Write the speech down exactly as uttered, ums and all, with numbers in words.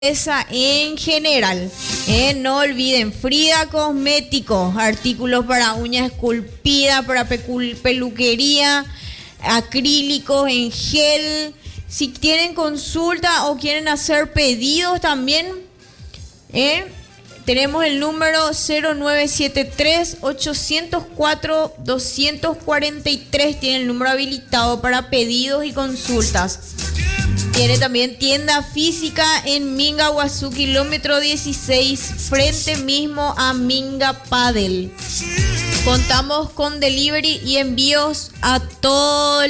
Esa en general. Eh, no olviden, Frida Cosméticos, artículos para uñas esculpidas, para pecul- peluquería, acrílicos en gel. Si tienen consulta o quieren hacer pedidos también, eh, tenemos el número cero nueve siete tres, ocho cero cuatro, dos cuatro tres. Tiene el número habilitado para pedidos y consultas. Tiene también tienda física en Minga Guazú, kilómetro dieciséis, frente mismo a Minga Padel. Contamos con delivery y envíos a todo el